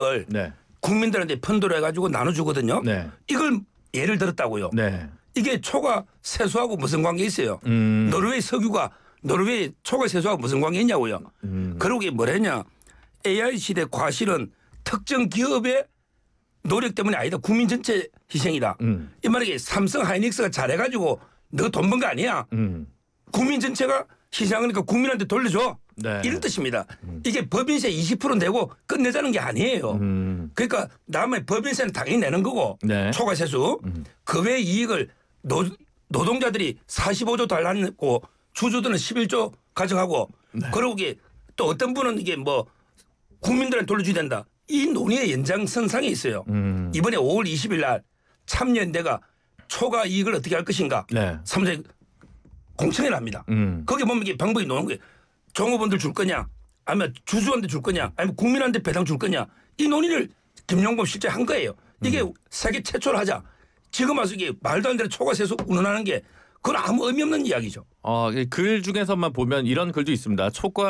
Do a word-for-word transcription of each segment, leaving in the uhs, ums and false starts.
네. 국민들한테 펀드로 해가지고 나눠주거든요. 네. 이걸 예를 들었다고요. 네. 이게 초과 세수하고 무슨 관계 있어요? 음. 노르웨이 석유가 노르웨이 초과 세수하고 무슨 관계 있냐고요. 음. 그러고 이게 뭐랬냐. 에이아이 시대 과실은 특정 기업의 노력 때문이 아니다. 국민 전체 희생이다. 음. 이 말이 삼성 하이닉스가 잘해가지고 너 돈 번 거 아니야. 음. 국민 전체가 희생하니까 국민한테 돌려줘. 네. 이런 뜻입니다. 음. 이게 법인세 이십 퍼센트 내고 끝내자는 게 아니에요. 음. 그러니까 다음에 법인세는 당연히 내는 거고 네. 초과세수 음. 그 외 이익을 노, 노동자들이 사십오조 달라고 주주들은 십일조 가져가고 네. 그러고 이게 또 어떤 분은 이게 뭐 국민들한테 돌려줘야 된다. 이 논의의 연장선상에 있어요. 음. 이번에 오월 이십일 날 참여연대가 초과 이익을 어떻게 할 것인가. 네. 삼성에 공청회를 합니다. 음. 거기에 보면 이게 방법이 나오는 거예요. 종업원들 줄 거냐 아니면 주주한테 줄 거냐 아니면 국민한테 배당 줄 거냐 이 논의를 김용범 실제 한 거예요. 이게 음. 세계 최초로 하자. 지금 와서 이게 말도 안 되는 초과세수 운운하는 게 그건 아무 의미 없는 이야기죠. 어, 글 중에서만 보면 이런 글도 있습니다.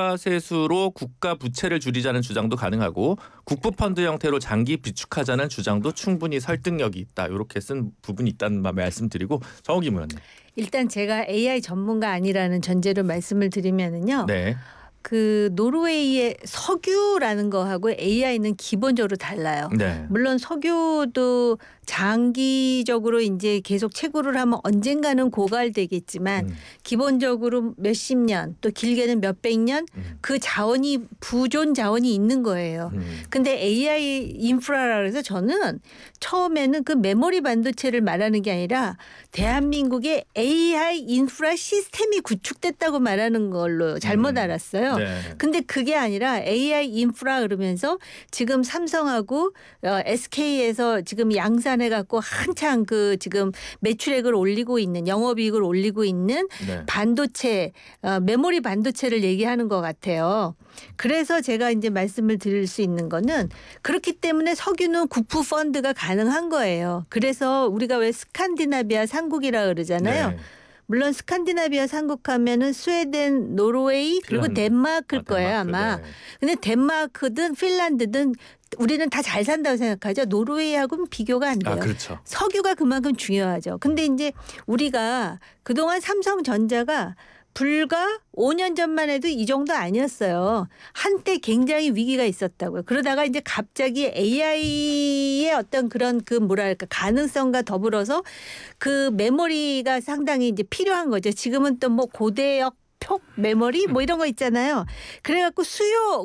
초과세수로 국가 부채를 줄이자는 주장도 가능하고 국부펀드 형태로 장기 비축하자는 주장도 충분히 설득력이 있다. 이렇게 쓴 부분이 있다는 말씀드리고 정옥이 의원님. 일단 제가 에이아이 전문가 아니라는 전제로 말씀을 드리면은요. 네. 그 노르웨이의 석유라는 거하고 에이아이는 기본적으로 달라요. 네. 물론 석유도 장기적으로 이제 계속 채굴을 하면 언젠가는 고갈되겠지만 음. 기본적으로 몇십 년 또 길게는 몇백 년 그 음. 자원이 부존 자원이 있는 거예요. 음. 근데 에이아이 인프라라 그래서 저는 처음에는 그 메모리 반도체를 말하는 게 아니라 대한민국의 에이아이 인프라 시스템이 구축됐다고 말하는 걸로 잘못 음. 알았어요. 네. 근데 그게 아니라 에이아이 인프라 그러면서 지금 삼성하고 어, 에스케이에서 지금 양산해 갖고 한창 그 지금 매출액을 올리고 있는 영업이익을 올리고 있는 네. 반도체 어, 메모리 반도체를 얘기하는 것 같아요. 그래서 제가 이제 말씀을 드릴 수 있는 거는 그렇기 때문에 석유는 국부 펀드가 가능한 거예요. 그래서 우리가 왜 스칸디나비아 삼국이라 그러잖아요. 네. 물론 스칸디나비아 삼국하면은 스웨덴, 노르웨이 그리고 핀란드. 덴마크일 아, 거예요 덴마크, 아마. 네. 근데 덴마크든 핀란드든 우리는 다 잘 산다고 생각하죠. 노르웨이하고는 비교가 안 돼요. 아, 그렇죠. 석유가 그만큼 중요하죠. 근데 이제 우리가 그동안 삼성전자가 불과 오 년 전만 해도 이 정도 아니었어요. 한때 굉장히 위기가 있었다고요. 그러다가 이제 갑자기 에이아이의 어떤 그런 그 뭐랄까 가능성과 더불어서 그 메모리가 상당히 이제 필요한 거죠. 지금은 또 뭐 고대역 표 메모리 뭐 이런 거 있잖아요. 그래갖고 수요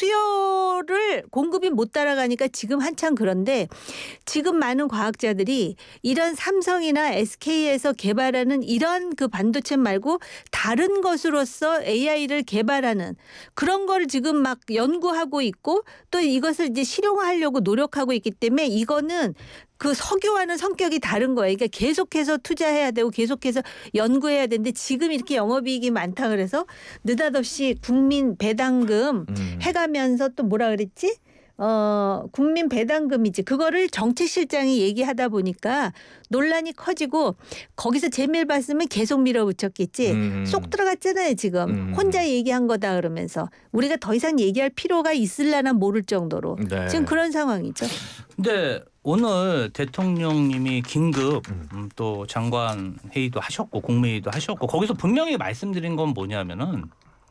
수요를 공급이 못 따라가니까 지금 한창 그런데 지금 많은 과학자들이 이런 삼성이나 에스케이에서 개발하는 이런 그 반도체 말고 다른 것으로서 에이아이를 개발하는 그런 걸 지금 막 연구하고 있고 또 이것을 이제 실용화하려고 노력하고 있기 때문에 이거는 그 석유와는 성격이 다른 거예요. 그러니까 계속해서 투자해야 되고 계속해서 연구해야 되는데 지금 이렇게 영업이익이 많다 그래서 느닷없이 국민 배당금 음. 해가면서 또 뭐라 그랬지? 어, 국민 배당금이지. 그거를 정책실장이 얘기하다 보니까 논란이 커지고 거기서 재미를 봤으면 계속 밀어붙였겠지. 음. 쏙 들어갔잖아요 지금. 음. 혼자 얘기한 거다 그러면서. 우리가 더 이상 얘기할 필요가 있을라나 모를 정도로. 네. 지금 그런 상황이죠. 근데 오늘 대통령님이 긴급 음. 음, 또 장관 회의도 하셨고 국무회의도 하셨고 거기서 분명히 말씀드린 건 뭐냐면은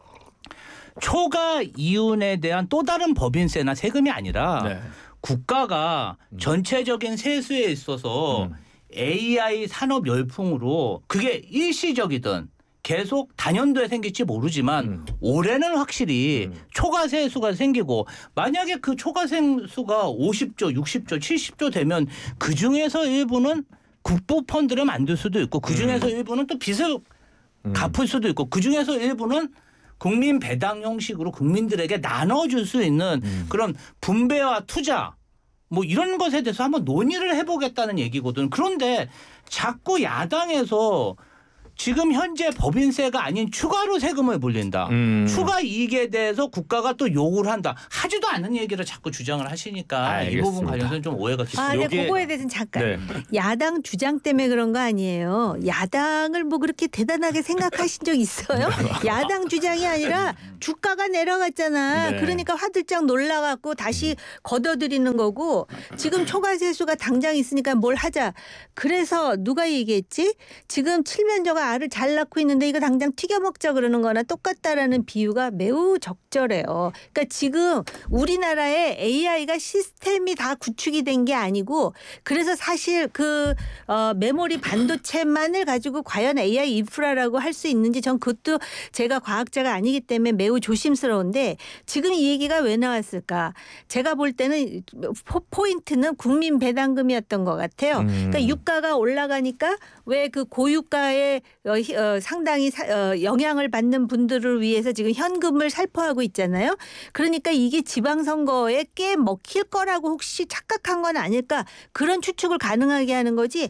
초과 이윤에 대한 또 다른 법인세나 세금이 아니라 네. 국가가 음. 전체적인 세수에 있어서 음. 에이아이 산업 열풍으로 그게 일시적이든 계속 단연도에 생길지 모르지만 음. 올해는 확실히 음. 초과세수가 생기고 만약에 그 초과세수가 오십조, 육십조, 칠십조 되면 그중에서 일부는 국부 펀드를 만들 수도 있고 그중에서 음. 일부는 또 빚을 음. 갚을 수도 있고 그중에서 일부는 국민 배당 형식으로 국민들에게 나눠줄 수 있는 음. 그런 분배와 투자 뭐 이런 것에 대해서 한번 논의를 해보겠다는 얘기거든. 그런데 자꾸 야당에서 지금 현재 법인세가 아닌 추가로 세금을 물린다. 음. 추가 이익에 대해서 국가가 또 요구를 한다. 하지도 않은 얘기를 자꾸 주장을 하시니까 알겠습니다. 이 부분 관련해서는 좀 오해가 깊습니다. 아, 네, 요게- 그거에 대해서는 잠깐. 네. 야당 주장 때문에 그런 거 아니에요. 야당을 뭐 그렇게 대단하게 생각하신 적 있어요? 야당 주장이 아니라 주가가 내려갔잖아. 네. 그러니까 화들짝 놀라갖고 다시 걷어들이는 거고 지금 초과세수가 당장 있으니까 뭘 하자. 그래서 누가 얘기했지? 지금 칠면조가 알을 잘 낳고 있는데 이거 당장 튀겨 먹자 그러는 거나 똑같다라는 비유가 매우 적절해요. 그러니까 지금 우리나라에 에이아이가 시스템이 다 구축이 된 게 아니고 그래서 사실 그 어, 메모리 반도체만을 가지고 과연 에이아이 인프라라고 할 수 있는지 전 그것도 제가 과학자가 아니기 때문에 매우 조심스러운데 지금 이 얘기가 왜 나왔을까? 제가 볼 때는 포, 포인트는 국민 배당금이었던 것 같아요. 음. 그러니까 유가가 올라가니까 왜 그 고유가에 어, 히- 어, 상당히 사, 어, 영향을 받는 분들을 위해서 지금 현금을 살포하고 있잖아요. 그러니까 이게 지방선거에 꽤 먹힐 거라고 혹시 착각한 건 아닐까 그런 추측을 가능하게 하는 거지.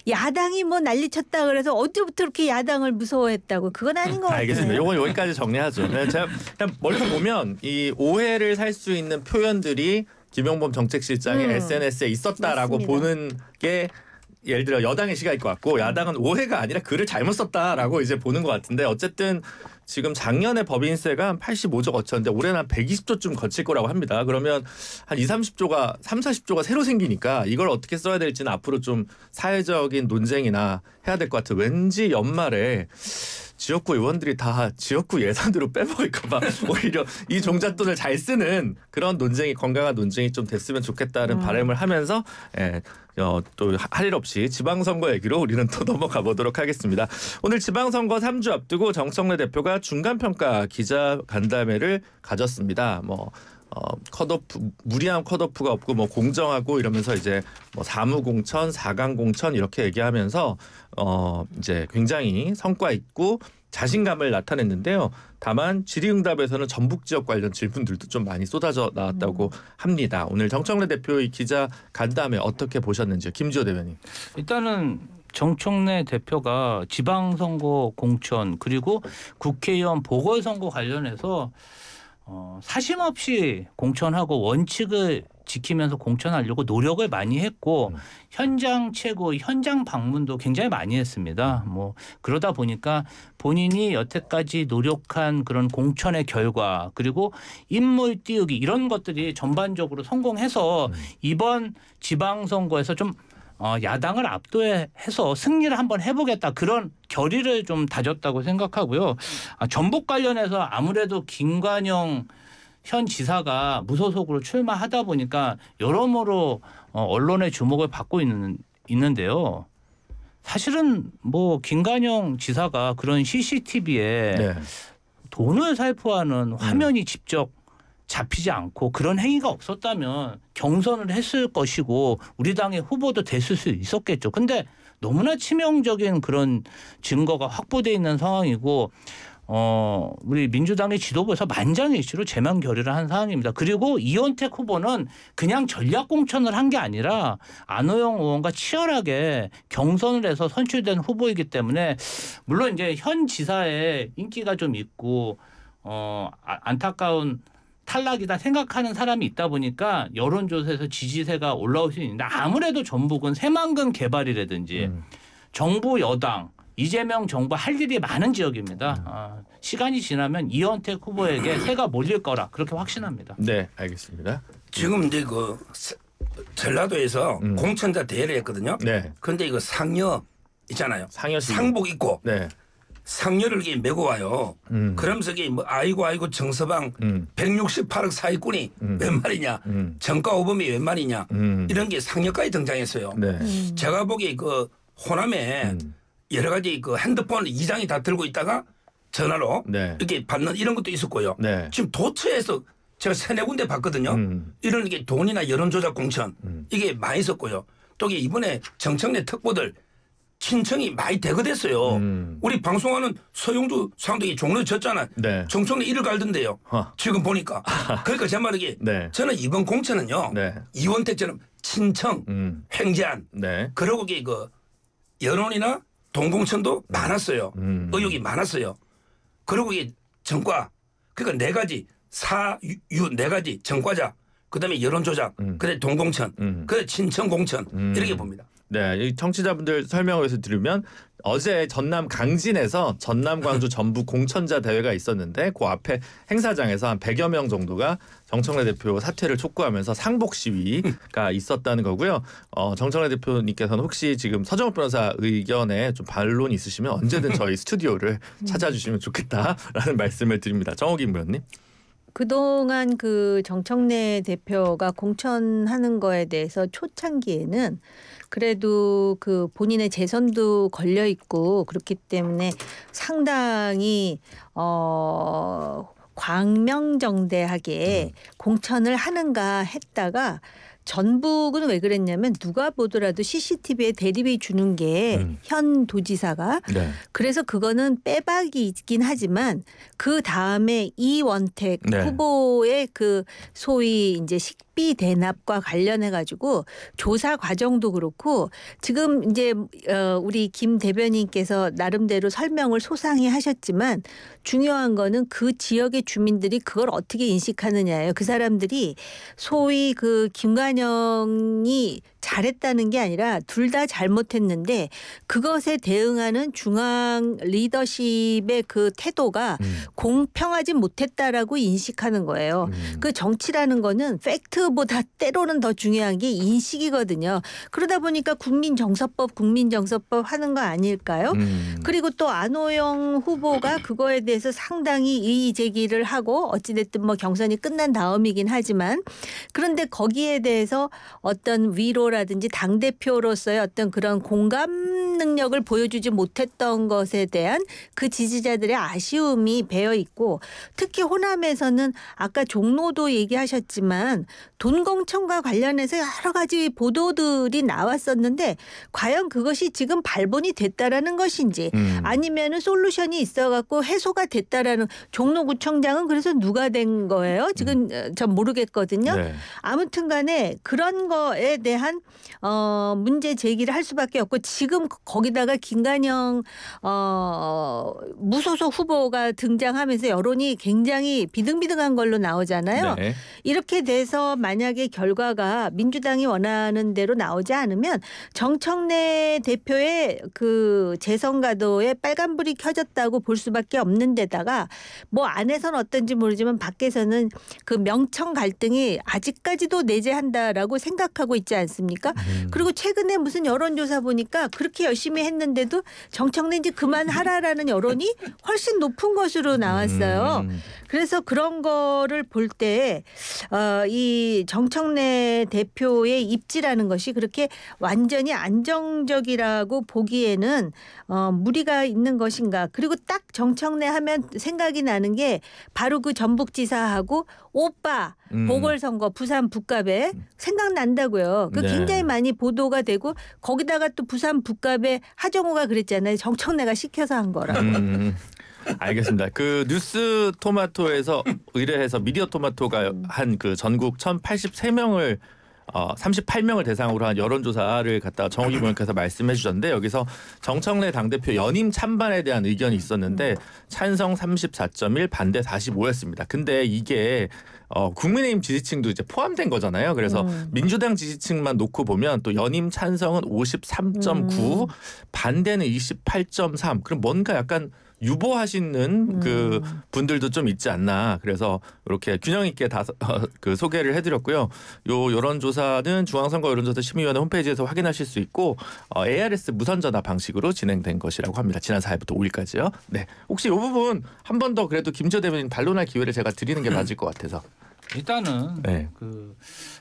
야당이 뭐 난리쳤다 그래서 어디부터 이렇게 야당을 무서워했다고 그건 아닌 것 같아요. 알겠습니다. 요건 여기까지 정리하죠. 네, 제가 그냥 멀리서 보면 이 오해를 살 수 있는 표현들이 김용범 정책실장의 음. 에스엔에스에 있었다라고 맞습니다. 보는 게 예를 들어 여당의 시각일 것 같고 야당은 오해가 아니라 글을 잘못 썼다라고 이제 보는 것 같은데 어쨌든 지금 작년에 법인세가 한 팔십오조 거쳤는데 올해는 한 백이십조쯤 거칠 거라고 합니다. 그러면 한 이삼십조가 삼사십조가 새로 생기니까 이걸 어떻게 써야 될지는 앞으로 좀 사회적인 논쟁이나 해야 될 것 같아요. 왠지 연말에 지역구 의원들이 다 지역구 예산으로 빼먹을까 봐 오히려 이 종잣돈을 잘 쓰는 그런 논쟁이 건강한 논쟁이 좀 됐으면 좋겠다는 음. 바람을 하면서 예, 어, 또 할 일 없이 지방선거 얘기로 우리는 또 넘어가 보도록 하겠습니다. 오늘 지방선거 삼 주 앞두고 정청래 대표가 중간평가 기자 간담회를 가졌습니다. 뭐 어, 컷오프 무리한 컷오프가 없고 뭐 공정하고 이러면서 이제 뭐 사무공천, 사강공천 이렇게 얘기하면서 어 이제 굉장히 성과 있고 자신감을 나타냈는데요. 다만 질의응답에서는 전북 지역 관련 질문들도 좀 많이 쏟아져 나왔다고 합니다. 오늘 정청래 대표의 기자 간담회 어떻게 보셨는지요, 김지호 대변인. 일단은 정청래 대표가 지방선거 공천 그리고 국회의원 보궐선거 관련해서 어, 사심 없이 공천하고 원칙을 지키면서 공천하려고 노력을 많이 했고 음. 현장 최고 현장 방문도 굉장히 많이 했습니다. 뭐 그러다 보니까 본인이 여태까지 노력한 그런 공천의 결과 그리고 인물 띄우기 이런 것들이 전반적으로 성공해서 음. 이번 지방선거에서 좀 어, 야당을 압도해서 승리를 한번 해보겠다 그런 결의를 좀 다졌다고 생각하고요. 아, 전북 관련해서 아무래도 김관영 현 지사가 무소속으로 출마하다 보니까 여러모로 어, 언론의 주목을 받고 있는, 있는데요. 사실은 뭐 김관영 지사가 그런 씨씨티비에 네. 돈을 살포하는 화면이 직접 잡히지 않고 그런 행위가 없었다면 경선을 했을 것이고 우리 당의 후보도 됐을 수 있었겠죠. 근데 너무나 치명적인 그런 증거가 확보돼 있는 상황이고 어 우리 민주당의 지도부에서 만장일치로 제명 결의를 한 상황입니다. 그리고 이원택 후보는 그냥 전략 공천을 한 게 아니라 안호영 의원과 치열하게 경선을 해서 선출된 후보이기 때문에 물론 이제 현 지사의 인기가 좀 있고 어 안타까운 탈락이다 생각하는 사람이 있다 보니까 여론조사에서 지지세가 올라올 수 있는데 아무래도 전북은 새만금 개발이라든지 음. 정부 여당 이재명 정부 할 일이 많은 지역입니다. 아, 시간이 지나면 이원택 후보에게 세가 몰릴 거라 그렇게 확신합니다. 네, 알겠습니다. 지금 이제 그 세- 전라도에서 음. 공천자 대회를 했거든요. 네, 그런데 이거 상여 있잖아요. 상여시. 상복 입고 네, 상여를 이게 메고 와요. 음. 그러면서 이게 뭐 아이고 아이고 정서방 음. 백육십팔억 사기꾼이 음. 웬 말이냐, 음. 정가 오범이 웬 말이냐 음. 이런 게 상여까지 등장했어요. 네. 음. 제가 보기에 그 호남에 음. 여러 가지 그 핸드폰 이장이 다 들고 있다가 전화로 네. 이렇게 받는 이런 것도 있었고요. 네. 지금 도처에서 제가 세네 군데 봤거든요. 음. 이런 게 돈이나 여론조작 공천 음. 이게 많이 있었고요. 또 이게 이번에 정청래 특보들 친청이 많이 대거됐어요. 음. 우리 방송하는 서용주 상동이 종로 졌잖아. 네. 정청래 이를 갈던데요. 허. 지금 보니까. 그러니까 제 말이 네. 저는 이번 공천은요. 네. 이원택처럼 친청, 음. 횡재안 네. 그러고 이게 그 여론이나 동공천도 많았어요. 음. 의혹이 많았어요. 그리고 이게 전과 그러니까 네 가지 사유 네 가지 전과자 그다음에 여론조작 음. 그다음에 동공천 음. 그다음에 친천공천 음. 이렇게 봅니다. 네, 이 청취자분들 설명을 위해서 들으면 어제 전남 강진에서 전남 광주 전북 공천자 대회가 있었는데 그 앞에 행사장에서 한 백여 명 정도가 정청래 대표 사퇴를 촉구하면서 상복 시위가 있었다는 거고요. 어, 정청래 대표님께서는 혹시 지금 서정욱 변호사 의견에 좀 반론이 있으시면 언제든 저희 스튜디오를 찾아주시면 좋겠다라는 말씀을 드립니다. 정옥 임무원님. 그동안 그 정청래 대표가 공천하는 거에 대해서 초창기에는 그래도 그 본인의 재선도 걸려 있고 그렇기 때문에 상당히 어 광명정대하게 공천을 하는가 했다가 전북은 왜 그랬냐면 누가 보더라도 씨씨티비에 대립이 주는 게 현 음. 도지사가 네. 그래서 그거는 빼박이 있긴 하지만 그 다음에 이원택 네. 후보의 그 소위 이제 식비 대납과 관련해 가지고 조사 과정도 그렇고 지금 이제 어 우리 김 대변인께서 나름대로 설명을 소상히 하셨지만 중요한 거는 그 지역의 주민들이 그걸 어떻게 인식하느냐예요. 그 사람들이 소위 그 김관영이 잘했다는 게 아니라 둘 다 잘못했는데 그것에 대응하는 중앙 리더십의 그 태도가 음. 공평하지 못했다라고 인식하는 거예요. 음. 그 정치라는 거는 팩트보다 때로는 더 중요한 게 인식이거든요. 그러다 보니까 국민정서법 국민정서법 하는 거 아닐까요? 음. 그리고 또 안호영 후보가 그거에 대해서 상당히 이의 제기를 하고 어찌됐든 뭐 경선이 끝난 다음이긴 하지만 그런데 거기에 대해서 어떤 위로라든지 당대표로서의 어떤 그런 공감 능력을 보여주지 못했던 것에 대한 그 지지자들의 아쉬움이 배어 있고 특히 호남에서는 아까 종로도 얘기하셨지만 돈공천과 관련해서 여러 가지 보도들이 나왔었는데 과연 그것이 지금 발본이 됐다라는 것인지 음. 아니면은 솔루션이 있어갖고 해소가 됐다라는 종로구청장은 그래서 누가 된 거예요? 지금 음. 전 모르겠거든요. 네. 아무튼간에 그런 거에 대한 어 문제 제기를 할 수밖에 없고 지금 거기다가 김관영 어 무소속 후보가 등장하면서 여론이 굉장히 비등비등한 걸로 나오잖아요. 네. 이렇게 돼서 만약에 결과가 민주당이 원하는 대로 나오지 않으면 정청래 대표의 그 재선 가도에 빨간불이 켜졌다고 볼 수밖에 없는 데다가 뭐 안에서는 어떤지 모르지만 밖에서는 그 명청 갈등이 아직까지도 내재한다라고 생각하고 있지 않습니까? 음. 그리고 최근에 무슨 여론조사 보니까 그렇게 열심히 했는데도 정청래 이제 그만하라라는 여론이 훨씬 높은 것으로 나왔어요. 음. 그래서 그런 거를 볼 때 어, 이 정청래 대표의 입지라는 것이 그렇게 완전히 안정적이라고 보기에는 어, 무리가 있는 것인가. 그리고 딱 정청래 하면 생각이 나는 게 바로 그 전북지사하고 오빠 음. 보궐선거 부산 북갑에 생각난다고요. 그 네. 굉장히 많이 보도가 되고 거기다가 또 부산 북갑에 하정우가 그랬잖아요. 정청래가 시켜서 한 거라고. 음. 알겠습니다. 그 뉴스 토마토에서 의뢰해서 미디어 토마토가 한 그 전국 천팔십삼 명을 어, 삼십팔 명을 대상으로 한 여론조사를 갖다가 정욱이 의원께서 말씀해 주셨는데 여기서 정청래 당대표 연임 찬반에 대한 의견이 있었는데 찬성 삼십사 점 일 반대 사십오였습니다. 근데 이게 어, 국민의힘 지지층도 이제 포함된 거잖아요. 그래서 음. 민주당 지지층만 놓고 보면 또 연임 찬성은 오십삼 점 구, 음. 반대는 이십팔 점 삼. 그럼 뭔가 약간 유보하시는 그 음. 분들도 좀 있지 않나. 그래서 이렇게 균형 있게 다 어, 그 소개를 해드렸고요. 요 여론조사는 중앙선거 여론조사 심의위원회 홈페이지에서 확인하실 수 있고 어, 에이아르에스 무선전화 방식으로 진행된 것이라고 합니다. 지난 사 일부터 오 일까지요. 네, 혹시 이 부분 한 번 더 그래도 김지호 대변인 반론할 기회를 제가 드리는 게 맞을 것 같아서. 일단은 네. 그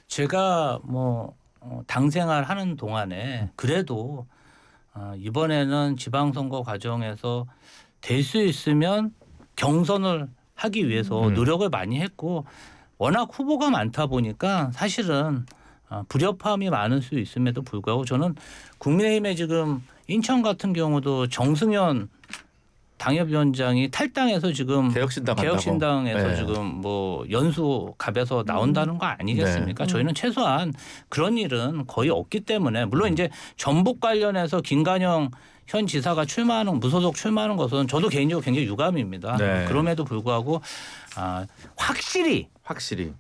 제가 뭐 어, 당생활 하는 동안에 그래도 어, 이번에는 지방선거 과정에서 될 수 있으면 경선을 하기 위해서 음. 노력을 많이 했고 워낙 후보가 많다 보니까 사실은 어, 불협화음이 많을 수 있음에도 불구하고 저는 국민의힘에 지금 인천 같은 경우도 정승현 당협위원장이 탈당해서 지금 개혁신당 간다고. 개혁신당에서 네. 지금 뭐 연수 갑에서 나온다는 거 아니겠습니까? 네. 저희는 최소한 그런 일은 거의 없기 때문에 물론 이제 전북 관련해서 김관영 현 지사가 출마하는 무소속 출마하는 것은 저도 개인적으로 굉장히 유감입니다. 네. 그럼에도 불구하고 아, 확실히 확실히.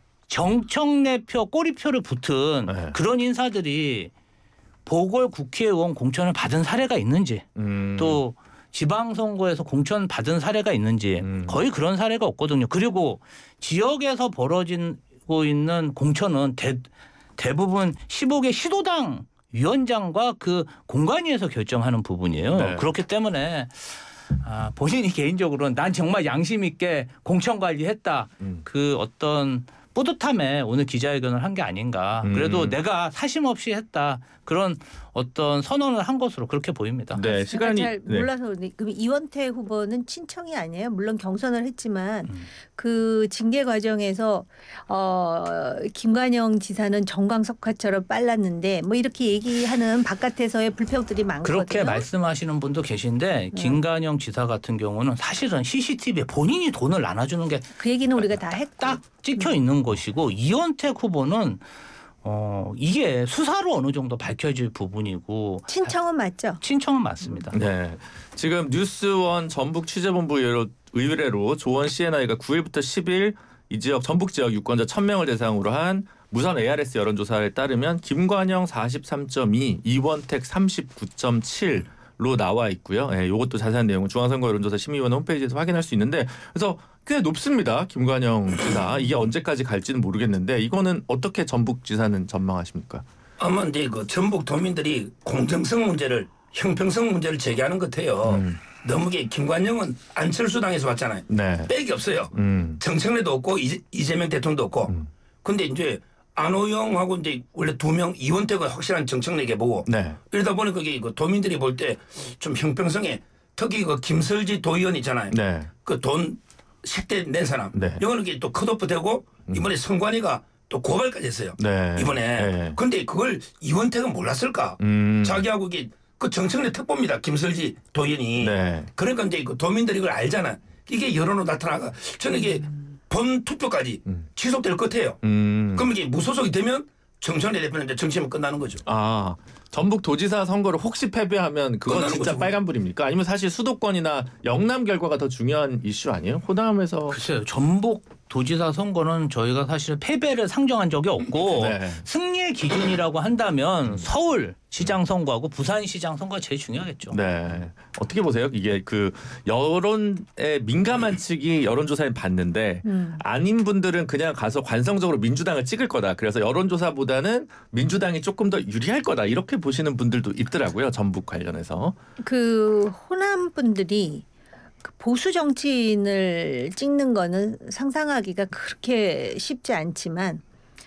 정청래표 꼬리표를 붙은 네. 그런 인사들이 보궐 국회의원 공천을 받은 사례가 있는지 음. 또 지방선거에서 공천 받은 사례가 있는지 음. 거의 그런 사례가 없거든요. 그리고 지역에서 벌어지고 있는 공천은 대, 대부분 십오 개 시도당 위원장과 그 공관위에서 결정하는 부분이에요. 네. 그렇기 때문에 아, 본인이 개인적으로는 난 정말 양심 있게 공천 관리했다. 음. 그 어떤 뿌듯함에 오늘 기자회견을 한 게 아닌가. 음. 그래도 내가 사심 없이 했다. 그런 어떤 선언을 한 것으로 그렇게 보입니다. 네, 제가 시간이 잘 네. 몰라서 그런데 그럼 이원택 후보는 친청이 아니에요? 물론 경선을 했지만 음. 그 징계 과정에서 어, 김관영 지사는 정광석화처럼 빨랐는데 뭐 이렇게 얘기하는 바깥에서의 불평들이 많거든요. 그렇게 말씀하시는 분도 계신데 김관영 지사 같은 경우는 사실은 씨씨티비에 본인이 돈을 나눠주는 게 그 얘기는 우리가 다 했고. 딱 찍혀 있는 것이고 이원택 후보는 어, 이게 수사로 어느 정도 밝혀질 부분이고 친청은 맞죠? 친청은 맞습니다. 네. 지금 뉴스원 전북 취재본부 의뢰로, 의뢰로 조원 씨엔아이가 구 일부터 십 일 이 지역 전북 지역 유권자 천 명을 대상으로 한 무선 에이알에스 여론조사에 따르면 김관영 사십삼 점 이, 이원택 삼십구 점 칠로 나와 있고요. 예, 이것도 자세한 내용은 중앙선거 여론조사 심의위원회 홈페이지에서 확인할 수 있는데 그래서 꽤 높습니다. 김관영 지사. 이게 언제까지 갈지는 모르겠는데 이거는 어떻게 전북 지사는 전망하십니까? 아마 이제 그 전북 도민들이 공정성 문제를 형평성 문제를 제기하는 것 같아요. 음. 너무 게 김관영은 안철수 당에서 왔잖아요. 네. 빽이 없어요. 음. 정청래도 없고 이재, 이재명 대통령도 없고. 음. 근데 이제 안호영하고 이제 원래 두 명 이원택은 확실한 정청래게 보고 네. 이러다 보니 그게 그 도민들이 볼 때 좀 형평성에 특히 그 김설지 도의원 있잖아요. 네. 그 돈 식대 낸 사람. 네. 이거는 이게 또 컷오프 되고 이번에 선관위가 또 고발까지 했어요. 네. 이번에. 네. 근데 그걸 이원택은 몰랐을까? 음. 자기하고 이게 그 정청래 특보입니다. 김설지 도의원이. 네. 그러니까 이제 그 도민들이 이걸 알잖아. 이게 여론으로 나타나가 저는 이게 본 투표까지 음. 취소될 것 같아요. 음. 그럼 이게 무소속이 되면 정청래 대표는 이제 정치면 끝나는 거죠. 아, 전북 도지사 선거를 혹시 패배하면 그건 끝나는 진짜 거죠. 빨간불입니까? 아니면 사실 수도권이나 영남 결과가 더 중요한 이슈 아니에요? 호남에서 글쎄요. 전북 도지사 선거는 저희가 사실 패배를 상정한 적이 없고 네. 승리의 기준이라고 한다면 서울 시장 선거하고 부산 시장 선거가 제일 중요하겠죠. 네. 어떻게 보세요? 이게 그 여론에 민감한 측이 여론조사에 봤는데 음. 아닌 분들은 그냥 가서 관성적으로 민주당을 찍을 거다. 그래서 여론조사보다는 민주당이 조금 더 유리할 거다. 이렇게 보시는 분들도 있더라고요. 전북 관련해서. 그 호남 분들이 그 보수 정치인을 찍는 거는 상상하기가 그렇게 쉽지 않지만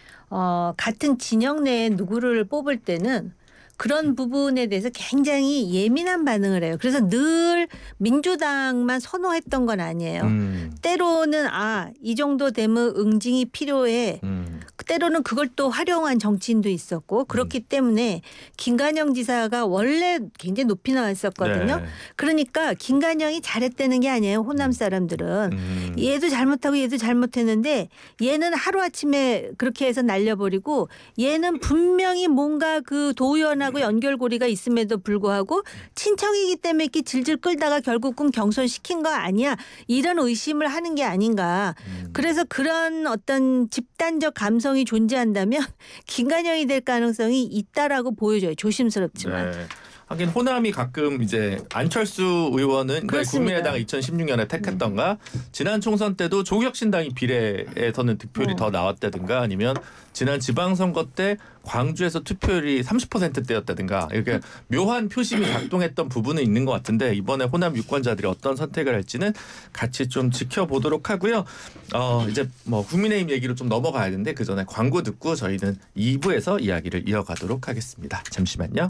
어, 같은 진영 내에 누구를 뽑을 때는 그런 부분에 대해서 굉장히 예민한 반응을 해요. 그래서 늘 민주당만 선호했던 건 아니에요. 음. 때로는 아, 이 정도 되면 응징이 필요해. 음. 때로는 그걸 또 활용한 정치인도 있었고 그렇기 때문에 김관영 지사가 원래 굉장히 높이 나왔었거든요. 네. 그러니까 김관영이 잘했다는 게 아니에요. 호남 사람들은. 음. 얘도 잘못하고 얘도 잘못했는데 얘는 하루아침에 그렇게 해서 날려버리고 얘는 분명히 뭔가 그 도의원하고 연결고리가 있음에도 불구하고 친청이기 때문에 이렇게 질질 끌다가 결국은 경선시킨 거 아니야. 이런 의심을 하는 게 아닌가. 음. 그래서 그런 어떤 집단적 감성이 존재한다면 김관영이 될 가능성이 있다라고 보여져요. 조심스럽지만. 네. 하긴 호남이 가끔 이제 안철수 의원은 그렇습니다. 국민의당 이천십육 년에 택했던가 지난 총선 때도 조국혁신당이 비례에서는 득표율이 어. 더 나왔다든가 아니면 지난 지방선거 때 광주에서 투표율이 삼십 퍼센트대였다든가 이렇게 묘한 표심이 작동했던 부분은 있는 것 같은데 이번에 호남 유권자들이 어떤 선택을 할지는 같이 좀 지켜보도록 하고요. 어 이제 뭐 국민의힘 얘기로 좀 넘어가야 되는데 그 전에 광고 듣고 저희는 이 부에서 이야기를 이어가도록 하겠습니다. 잠시만요.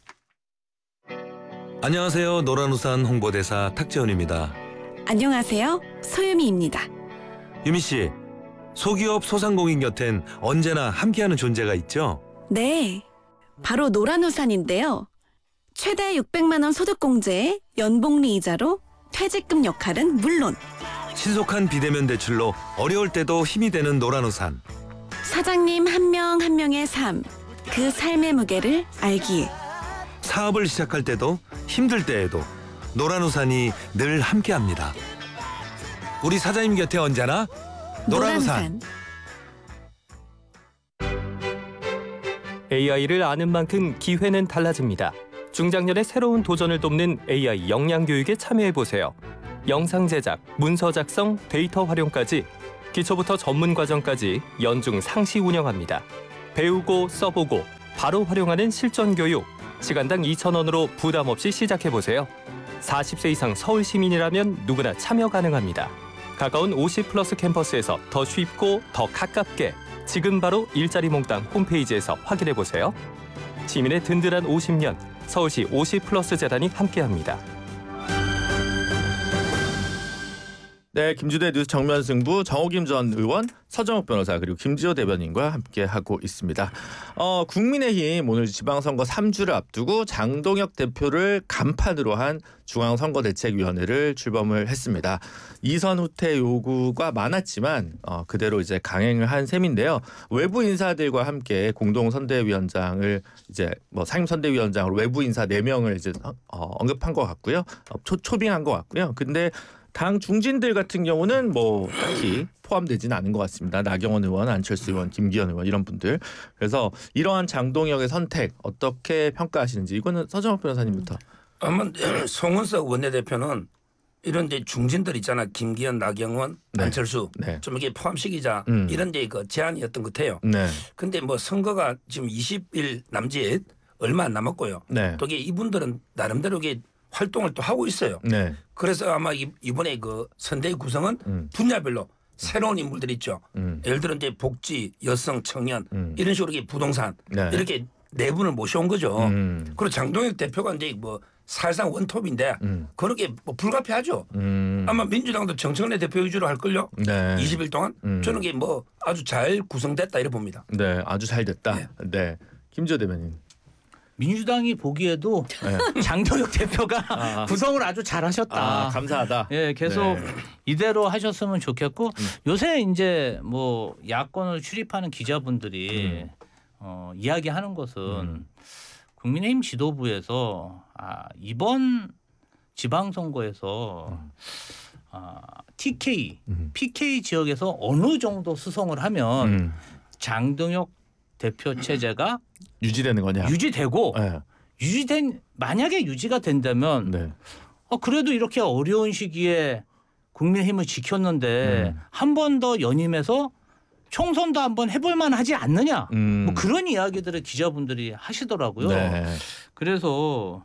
안녕하세요. 노란우산 홍보대사 탁재훈입니다. 안녕하세요. 소유미입니다. 유미 씨, 소기업 소상공인 곁엔 언제나 함께하는 존재가 있죠? 네, 바로 노란우산인데요. 최대 육백만 원 소득공제에 연복리 이자로 퇴직금 역할은 물론 신속한 비대면 대출로 어려울 때도 힘이 되는 노란우산. 사장님 한 명 한 명의 삶, 그 삶의 무게를 알기에 사업을 시작할 때도 힘들 때에도 노란우산이 늘 함께합니다. 우리 사장님 곁에 언제나 노란우산. 에이아이를 아는 만큼 기회는 달라집니다. 중장년의 새로운 도전을 돕는 에이아이 역량 교육에 참여해보세요. 영상 제작, 문서 작성, 데이터 활용까지 기초부터 전문 과정까지 연중 상시 운영합니다. 배우고 써보고 바로 활용하는 실전 교육. 시간당 이천 원으로 부담 없이 시작해보세요. 사십 세 이상 서울 시민이라면 누구나 참여 가능합니다. 가까운 오십 플러스 캠퍼스에서 더 쉽고 더 가깝게 지금 바로 일자리 몽땅 홈페이지에서 확인해보세요. 시민의 든든한 오십 년 서울시 오십 플러스 재단이 함께합니다. 네, 김주대 뉴스 정면 승부 정호김 전 의원, 서정욱 변호사 그리고 김지호 대변인과 함께 하고 있습니다. 어, 국민의힘 오늘 지방선거 삼 주를 앞두고 장동혁 대표를 간판으로 한 중앙선거대책위원회를 출범을 했습니다. 이선 후퇴 요구가 많았지만 어, 그대로 이제 강행을 한 셈인데요. 외부 인사들과 함께 공동 선대위원장을 이제 뭐 상임 선대위원장으로 외부 인사 네 명을 이제 어, 언급한 것 같고요. 어, 초, 초빙한 것 같고요. 근데 당 중진들 같은 경우는 뭐 딱히 포함되지는 않은 것 같습니다. 나경원 의원, 안철수 의원, 김기현 의원 이런 분들. 그래서 이러한 장동혁의 선택 어떻게 평가하시는지 이거는 서정욱 변호사님부터. 아마 송은석 원내대표는 이런 이제 중진들 있잖아. 김기현, 나경원, 네. 안철수 네. 좀 이게 포함시키자 음. 이런 이제 그 제안이었던 것 같아요. 네. 근데 뭐 선거가 지금 이십 일 남짓 얼마 안 남았고요. 네. 또 이게 이분들은 나름대로 이게 활동을 또 하고 있어요. 네. 그래서 아마 이- 이번에 그 선대위 구성은 음. 분야별로 새로운 인물들 있죠. 음. 예를 들어 이제 복지, 여성, 청년 음. 이런 식으로 이렇게 부동산 네. 이렇게 네 분을 모셔온 거죠. 음. 그리고 장동혁 대표가 이제 뭐 사실상 원톱인데 음. 그렇게 뭐 불가피하죠. 음. 아마 민주당도 정청래 대표 위주로 할 걸요. 네. 이십 일 동안 음. 저는 이게 뭐 아주 잘 구성됐다 이렇게 봅니다. 네, 아주 잘 됐다. 네. 네. 김지호 대변인. 민주당이 보기에도 네. 장동혁 대표가 아. 구성을 아주 잘하셨다. 아, 감사하다. 예, 계속 네. 이대로 하셨으면 좋겠고 음. 요새 이제 뭐 야권을 출입하는 기자분들이 음. 어, 이야기하는 것은 음. 국민의힘 지도부에서 아, 이번 지방선거에서 음. 아, 티케이, 음. 피케이 지역에서 어느 정도 수성을 하면 음. 장동혁 대표 체제가 유지되는 거냐? 유지되고 네. 유지된 만약에 유지가 된다면 네. 어, 그래도 이렇게 어려운 시기에 국민의힘을 지켰는데 음. 한 번 더 연임해서 총선도 한번 해볼 만하지 않느냐. 음. 뭐 그런 이야기들을 기자분들이 하시더라고요. 네. 그래서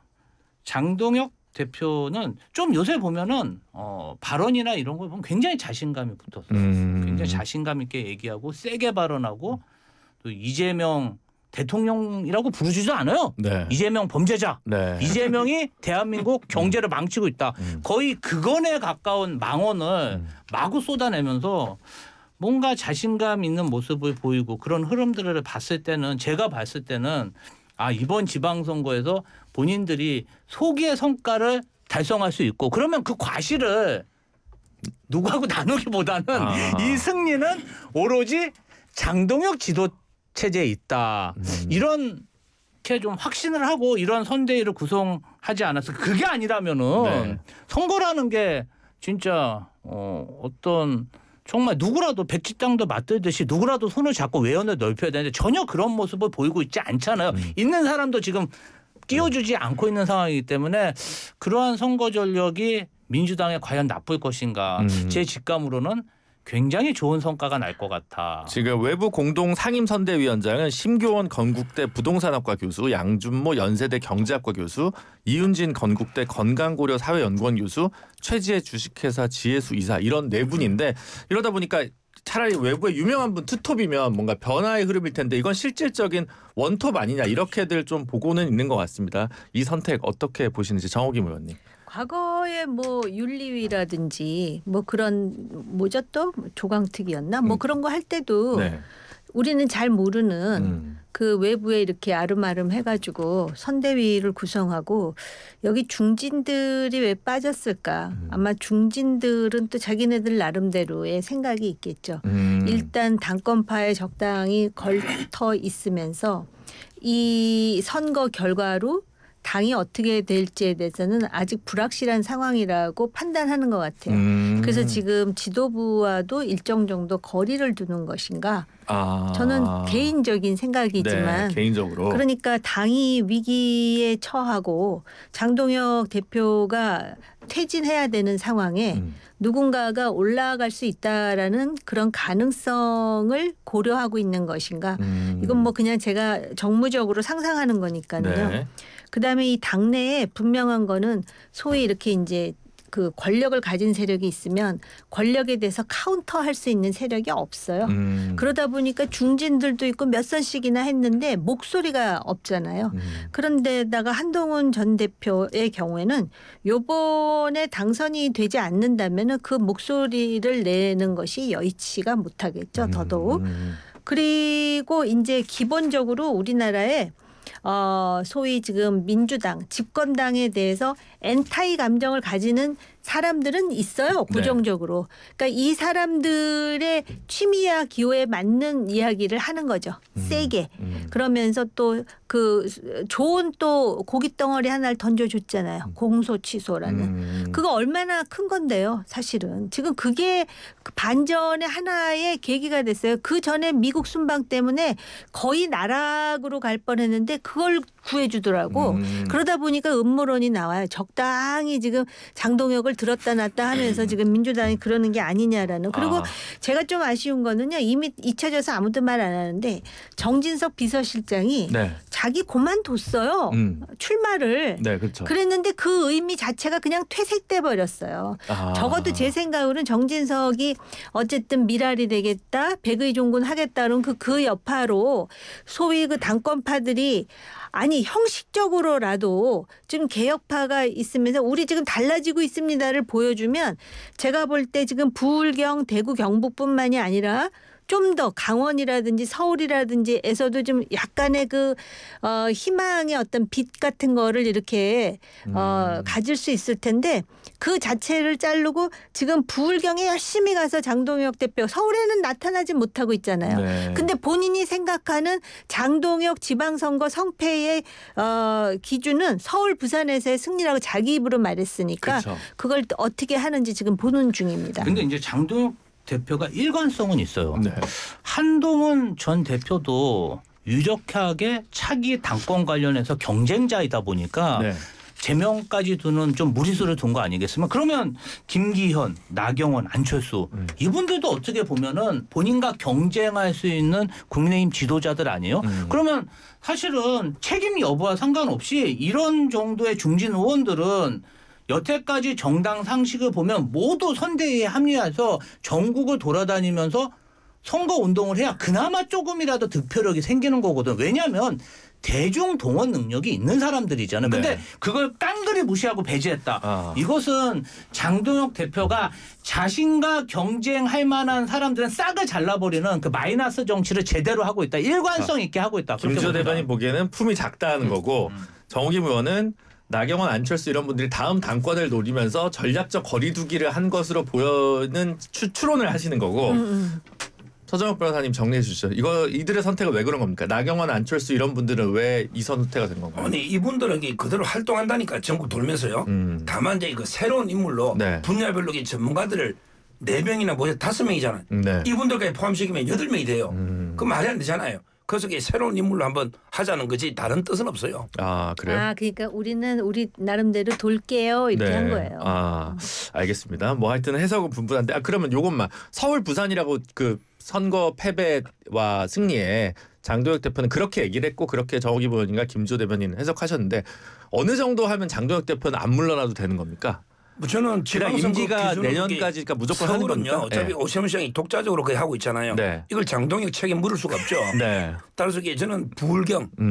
장동혁 대표는 좀 요새 보면은 어, 발언이나 이런 걸 보면 굉장히 자신감이 붙었어요. 음. 굉장히 자신감 있게 얘기하고 세게 발언하고 또 이재명 대통령이라고 부르지도 않아요. 네. 이재명 범죄자. 네. 이재명이 대한민국 경제를 망치고 있다. 음. 거의 그건에 가까운 망언을 음. 마구 쏟아내면서 뭔가 자신감 있는 모습을 보이고 그런 흐름들을 봤을 때는 제가 봤을 때는 아 이번 지방선거에서 본인들이 소기의 성과를 달성할 수 있고 그러면 그 과실을 누구하고 나누기보다는 아. 이 승리는 오로지 장동혁 지도 체제에 있다. 음. 이렇게 좀 확신을 하고 이런 선대위를 구성하지 않았어. 그게 아니라면은 네. 선거라는 게 진짜 어, 어떤 정말 누구라도 백지땅도 맞들듯이 누구라도 손을 잡고 외연을 넓혀야 되는데 전혀 그런 모습을 보이고 있지 않잖아요. 음. 있는 사람도 지금 끼워주지 않고 있는 상황이기 때문에 그러한 선거 전력이 민주당에 과연 나쁠 것인가. 음. 제 직감으로는 굉장히 좋은 성과가 날 것 같아. 지금 외부 공동 상임 선대위원장은 심교원 건국대 부동산학과 교수, 양준모 연세대 경제학과 교수, 이윤진 건국대 건강고려 사회연구원 교수, 최지혜 주식회사 지혜수 이사 이런 네 분인데 이러다 보니까 차라리 외부의 유명한 분 투톱이면 뭔가 변화의 흐름일 텐데 이건 실질적인 원톱 아니냐 이렇게들 좀 보고는 있는 것 같습니다. 이 선택 어떻게 보시는지 정호김 의원님. 과거에 뭐 윤리위라든지 뭐 그런 뭐죠 또 조강특위였나 뭐 음. 그런 거 할 때도 네. 우리는 잘 모르는 음. 그 외부에 이렇게 아름아름 해가지고 선대위를 구성하고 여기 중진들이 왜 빠졌을까? 음. 아마 중진들은 또 자기네들 나름대로의 생각이 있겠죠. 음. 일단 당권파에 적당히 걸터 있으면서 이 선거 결과로 당이 어떻게 될지에 대해서는 아직 불확실한 상황이라고 판단하는 것 같아요. 음. 그래서 지금 지도부와도 일정 정도 거리를 두는 것인가? 아. 저는 개인적인 생각이지만 네, 개인적으로 그러니까 당이 위기에 처하고 장동혁 대표가 퇴진해야 되는 상황에 음. 누군가가 올라갈 수 있다라는 그런 가능성을 고려하고 있는 것인가? 음. 이건 뭐 그냥 제가 정무적으로 상상하는 거니까요. 네. 그다음에 이 당내에 분명한 거는 소위 이렇게 이제 그 권력을 가진 세력이 있으면 권력에 대해서 카운터할 수 있는 세력이 없어요. 음. 그러다 보니까 중진들도 있고 몇 선씩이나 했는데 목소리가 없잖아요. 음. 그런데다가 한동훈 전 대표의 경우에는 요번에 당선이 되지 않는다면 그 목소리를 내는 것이 여의치가 못하겠죠. 더더욱. 음. 그리고 이제 기본적으로 우리나라에 어, 소위 지금 민주당, 집권당에 대해서 엔타이 감정을 가지는 사람들은 있어요. 고정적으로. 그러니까 이 사람들의 취미와 기호에 맞는 이야기를 하는 거죠. 세게. 음. 그러면서 또 그 좋은 또 고깃덩어리 하나를 던져줬잖아요. 공소 취소라는. 음. 그거 얼마나 큰 건데요. 사실은. 지금 그게 반전의 하나의 계기가 됐어요. 그 전에 미국 순방 때문에 거의 나락으로 갈 뻔했는데 그걸 구해주더라고. 음. 그러다 보니까 음모론이 나와요. 적당히 지금 장동혁을 들었다 놨다 하면서 지금 민주당이 그러는 게 아니냐라는. 그리고 아. 제가 좀 아쉬운 거는요. 이미 잊혀져서 아무도 말 안 하는데 정진석 비서실장이 네. 자기 그만뒀어요. 음. 출마를. 네, 그렇죠. 그랬는데 그 의미 자체가 그냥 퇴색돼 버렸어요. 아. 적어도 제 생각으로는 정진석이 어쨌든 미랄이 되겠다, 백의 종군 하겠다는 그, 그 여파로 소위 그 당권파들이 아니 형식적으로라도 좀 개혁파가 있으면서 우리 지금 달라지고 있습니다를 보여주면 제가 볼 때 지금 부울경, 대구, 경북뿐만이 아니라 좀 더 강원이라든지 서울이라든지에서도 좀 약간의 그 어, 희망의 어떤 빛 같은 거를 이렇게 어, 음. 가질 수 있을 텐데 그 자체를 자르고 지금 부울경에 열심히 가서 장동혁 대표 서울에는 나타나지 못하고 있잖아요. 네. 근데 본인이 생각하는 장동혁 지방선거 성패의 어, 기준은 서울 부산에서의 승리라고 자기 입으로 말했으니까 그렇죠. 그걸 또 어떻게 하는지 지금 보는 중입니다. 근데 이제 장동혁 대표가 일관성은 있어요. 네. 한동훈 전 대표도 유력하게 차기 당권 관련해서 경쟁자이다 보니까 네. 제명까지 두는 좀 무리수를 둔 거 아니겠습니까? 그러면 김기현, 나경원, 안철수 음. 이분들도 어떻게 보면은 본인과 경쟁할 수 있는 국민의힘 지도자들 아니에요? 음. 그러면 사실은 책임 여부와 상관없이 이런 정도의 중진 의원들은 여태까지 정당 상식을 보면 모두 선대위에 합류해서 전국을 돌아다니면서 선거 운동을 해야 그나마 조금이라도 득표력이 생기는 거거든. 왜냐하면 대중 동원 능력이 있는 사람들이잖아요. 네. 근데 그걸 깡그리 무시하고 배제했다. 아. 이것은 장동혁 대표가 자신과 경쟁할 만한 사람들은 싹을 잘라버리는 그 마이너스 정치를 제대로 하고 있다. 일관성 있게 하고 있다. 그렇게 김지호 봅니다. 대변인 보기에는 품이 작다는 거고 정호김 의원은 나경원, 안철수 이런 분들이 다음 당권을 노리면서 전략적 거리두기를 한 것으로 보여는 추, 추론을 하시는 거고 음, 음. 서정욱 변호사님 정리해 주시죠. 이거 이들의 선택은 왜 그런 겁니까? 나경원, 안철수 이런 분들은 왜 이 선택가 된 건가요? 아니 이분들은 이게 그대로 활동한다니까 전국 돌면서요. 음. 다만 이제 그 새로운 인물로 네. 분야별로 이 전문가들을 네 명이나 모여 다섯 명이잖아요. 네. 이분들까지 포함시키면 여덟 명이 돼요. 음. 그 말이 안 되잖아요. 그래서 이게 새로운 인물로 한번 하자는 거지 다른 뜻은 없어요. 아 그래요? 아, 그러니까 우리는 우리 나름대로 돌게요 이렇게 한 거예요. 아 알겠습니다. 뭐 하여튼 해석은 분분한데 아 그러면 요것만 서울 부산이라고 그 선거 패배와 승리에 장동혁 대표는 그렇게 얘기를 했고 그렇게 정호김 의원인가 김조 대변인 해석하셨는데 어느 정도 하면 장동혁 대표는 안 물러나도 되는 겁니까? 뭐 저는 그냥 지방선거 임기가 기준으로 내년까지니까 무조건 하는 서울은요. 겁니까? 어차피 네. 오세훈 시장이 독자적으로 거의 하고 있잖아요. 네. 이걸 장동혁 책임 물을 수가 없죠. 네. 따라서 이게 저는 부울경 음.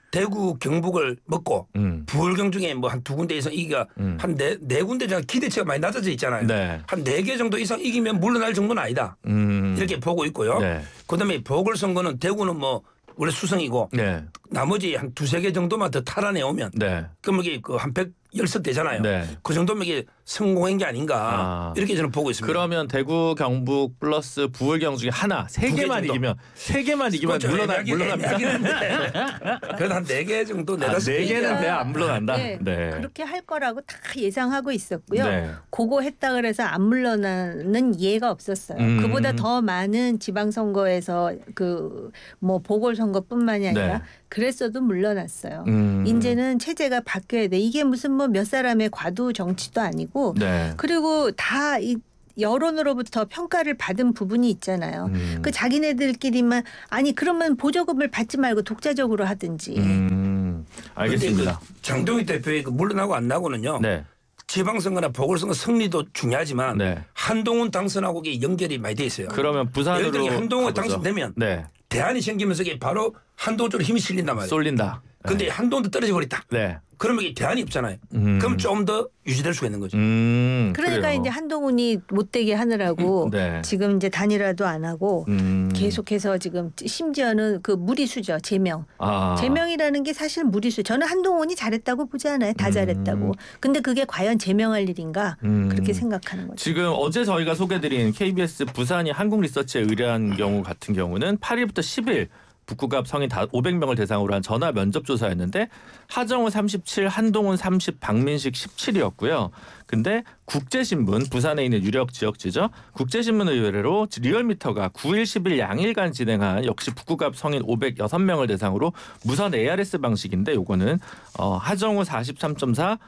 대구 경북을 먹고 음. 부울경 중에 뭐 한 두 군데 이상 이기가 음. 한 네 네 군데 장 기대치가 많이 낮아져 있잖아요. 네. 한 네 개 정도 이상 이기면 물러날 정도는 아니다. 음. 이렇게 보고 있고요. 네. 그다음에 보궐선거는 대구는 뭐 원래 수성이고 네. 나머지 한 두세 개 정도만 더 탈환해 오면 네. 그럼 이게 그한 백십 되잖아요. 네. 그 정도면 이게 성공한 게 아닌가 아. 이렇게 저는 보고 있습니다. 그러면 대구, 경북 플러스 부울경 중에 하나, 세 두개 개만 정도. 이기면 세 개만 이기면 그렇죠. 물러나 애매하긴- 물러납니까? 애매하긴 한데 그래도 한 네 개 정도 아, 내다섯 네 개 개는 그러니까 돼야 안 물러난다. 네. 네. 그렇게 할 거라고 다 예상하고 있었고요. 네. 그거 했다 그래서 안 물러나는 이해가 없었어요. 음. 그보다 더 많은 지방선거에서 그 뭐 보궐선거뿐만이 아니라 네. 그랬어도 물러났어요. 음. 이제는 체제가 바뀌어야 돼. 이게 무슨 뭐 몇 사람의 과도 정치도 아니고 네. 그리고 다 이 여론으로부터 평가를 받은 부분이 있잖아요. 음. 그 자기네들끼리만 아니 그러면 보조금을 받지 말고 독자적으로 하든지. 음. 알겠습니다. 근데 그 장동희 대표의 그 물러나고 안 나고는요. 네. 지방선거나 보궐선거 승리도 중요하지만 네. 한동훈 당선하고 이게 연결이 많이 돼 있어요. 그러면 예를 부산으로 들어 한동훈 가보죠. 당선되면 네. 대안이 생기면서 이게 바로 한동훈 쪽으로 힘이 실린단 말이에요. 쏠린다. 근데 한동훈도 떨어져 버렸다. 네. 그러면 이게 대안이 없잖아요. 음. 그럼 좀 더 유지될 수가 있는 거죠. 음. 그러니까 그래요. 이제 한동훈이 못되게 하느라고 네. 지금 이제 단일화도 안 하고 음. 계속해서 지금 심지어는 그 무리수죠. 제명. 아. 제명이라는 게 사실 무리수. 저는 한동훈이 잘했다고 보지 않아요. 다 음. 잘했다고. 근데 그게 과연 제명할 일인가 음. 그렇게 생각하는 거죠. 지금 어제 저희가 소개드린 케이비에스 부산이 한국리서치에 의뢰한 경우 같은 경우는 팔 일부터 십 일 북구갑 성인 오백 명을 대상으로 한 전화 면접 조사였는데 하정우 삼십칠, 한동훈 삼십, 박민식 십칠이었고요. 근데 국제신문, 부산에 있는 유력 지역지죠. 국제신문 의뢰로 리얼미터가 구 일, 십 일 양일간 진행한 역시 북구갑 성인 오백육 명을 대상으로 무선 에이아르에스 방식인데 요거는 어, 하정우 사십삼 점 사,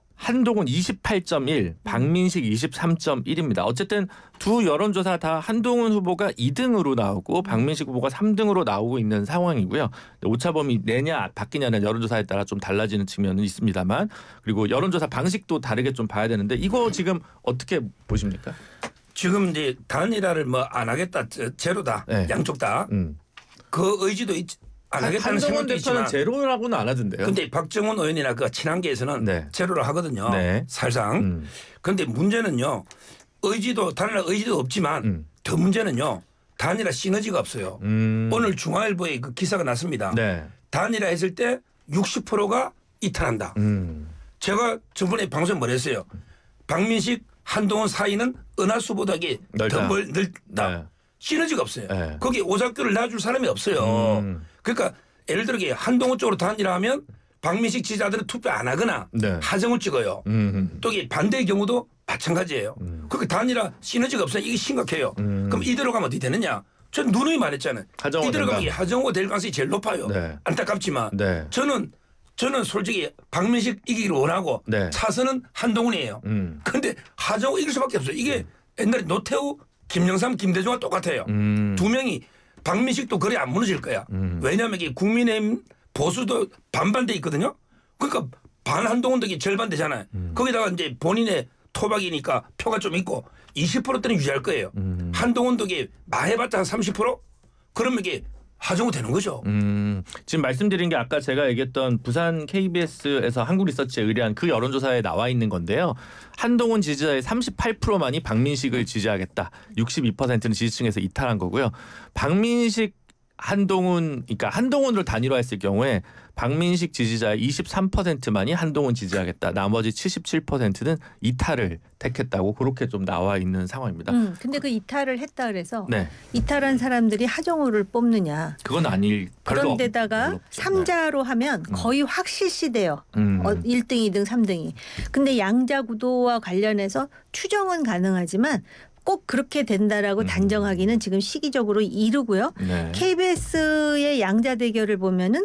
한동훈 이십팔 점 일, 박민식 이십삼 점 일입니다. 어쨌든 두 여론조사 다 한동훈 후보가 이 등으로 나오고 박민식 후보가 삼 등으로 나오고 있는 상황이고요. 오차범위 내냐 바뀌냐는 여론조사에 따라 좀 달라지는 측면은 있습니다만 그리고 여론조사 방식도 다르게 좀 봐야 되는데 이거 지금 어떻게 보십니까? 지금 이제 단일화를 뭐 안 하겠다, 제- 제로다, 네. 양쪽 다. 음. 그 의지도 있, 안 하겠다는 한동훈 생각도 대표는 있지만. 제로라고는 안 하던데요. 근데 박정훈 의원이나 그 친한계에서는 네. 제로를 하거든요. 네. 사실상. 음. 그런데 문제는요. 의지도 단일화 의지도 없지만 음. 더 문제는요. 단일화 시너지가 없어요. 음. 오늘 중앙일보에 그 기사가 났습니다. 네. 단일화 했을 때 육십 퍼센트가 이탈한다. 음. 제가 저번에 방송에 뭐랬어요. 박민식, 한동훈 사이는 은하수보다 이게 넓다. 더 멀, 넓다. 네. 시너지가 없어요. 네. 거기 오작교를 놔줄 사람이 없어요. 음. 그러니까 예를 들어 이게 한동훈 쪽으로 단일화하면 박민식 지지자들은 투표 안 하거나 네. 하정우 찍어요. 음. 또 이게 반대의 경우도 마찬가지예요. 음. 그러니까 단일화 시너지가 없어요. 이게 심각해요. 음. 그럼 이대로 가면 어떻게 되느냐? 전 누누이 말했잖아요. 하정우 이대로 가면 된다. 이게 하정우가 될 가능성이 제일 높아요. 네. 안타깝지만 네. 저는 저는 솔직히 박민식 이기기를 원하고 네. 차선은 한동훈이에요. 음. 그런데 하정우 이길 수밖에 없어요. 이게 옛날에 노태우, 김영삼, 김대중과 똑같아요. 음. 두 명이 박민식도 거리 안 무너질 거야. 음. 왜냐하면 이게 국민의힘 보수도 반반돼 있거든요. 그러니까 반 한동훈도 이게 절반 되잖아요. 음. 거기다가 이제 본인의 토박이니까 표가 좀 있고 이십 퍼센트는 유지할 거예요. 음. 한동훈도 이게 마해봤자 한 삼십 퍼센트? 그러면 이게 하정우 되는 거죠. 음, 지금 말씀드린 게 아까 제가 얘기했던 부산 케이비에스에서 한국리서치에 의뢰한 그 여론조사에 나와 있는 건데요. 한동훈 지지자의 삼십팔 퍼센트만이 박민식을 지지하겠다. 육십이 퍼센트는 지지층에서 이탈한 거고요. 박민식 한동훈, 그러니까 한동훈으로 단일화했을 경우에 박민식 지지자의 이십삼 퍼센트만이 한동훈 지지하겠다. 나머지 칠십칠 퍼센트는 이탈을 택했다고 그렇게 좀 나와 있는 상황입니다. 음, 근데 그 이탈을 했다 그래서 네, 이탈한 사람들이 하정우를 뽑느냐. 그건 아닐. 별로 그런 없- 데다가 별로 없죠. 삼자로 하면 거의 확실시돼요. 네. 음. 어, 일 등, 이 등, 삼 등이. 근데 양자 구도와 관련해서 추정은 가능하지만 꼭 그렇게 된다라고 음. 단정하기는 지금 시기적으로 이르고요. 네. 케이비에스의 양자 대결을 보면은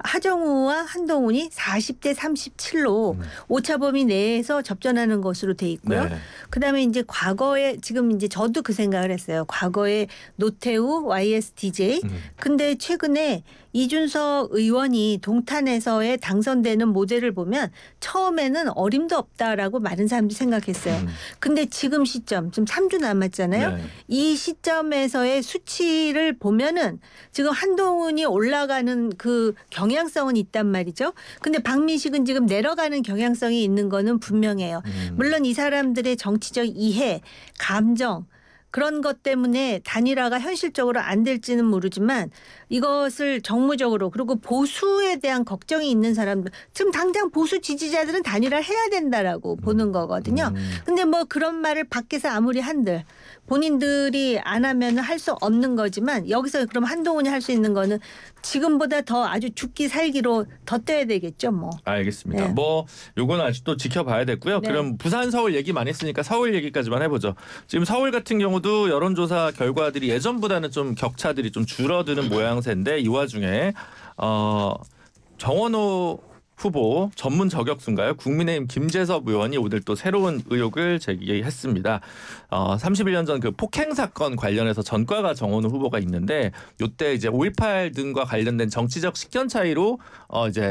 하정우와 한동훈이 사십 대 삼십칠로 음. 오차범위 내에서 접전하는 것으로 돼 있고요. 네. 그다음에 이제 과거에 지금 이제 저도 그 생각을 했어요. 과거에 노태우, 와이에스디제이. 음. 근데 최근에 이준석 의원이 동탄에서의 당선되는 모델을 보면 처음에는 어림도 없다라고 많은 사람들이 생각했어요. 음. 근데 지금 시점, 지금 삼 주 남았잖아요. 네. 이 시점에서의 수치를 보면은 지금 한동훈이 올라가는 그 경 경향성은 있단 말이죠. 근데 박민식은 지금 내려가는 경향성이 있는 거는 분명해요. 음. 물론 이 사람들의 정치적 이해, 감정 그런 것 때문에 단일화가 현실적으로 안 될지는 모르지만 이것을 정무적으로 그리고 보수에 대한 걱정이 있는 사람들 지금 당장 보수 지지자들은 단일화를 해야 된다라고 보는 거거든요. 음. 근데 뭐 그런 말을 밖에서 아무리 한들 본인들이 안 하면 할 수 없는 거지만 여기서 그럼 한동훈이 할 수 있는 거는 지금보다 더 아주 죽기 살기로 더 떠야 되겠죠 뭐. 알겠습니다. 네. 뭐 요거는 아직도 지켜봐야 되고요. 네. 그럼 부산 서울 얘기 많이 했으니까 서울 얘기까지만 해보죠. 지금 서울 같은 경우도 여론조사 결과들이 예전보다는 좀 격차들이 좀 줄어드는 모양새인데 이 와중에 어, 정원호 후보 전문 저격수인가요? 국민의힘 김재섭 의원이 오늘 또 새로운 의혹을 제기했습니다. 어, 삼십일 년 전 그 폭행 사건 관련해서 전과가 정원호 후보가 있는데 이때 이제 오일팔 등과 관련된 정치적 식견 차이로 어, 이제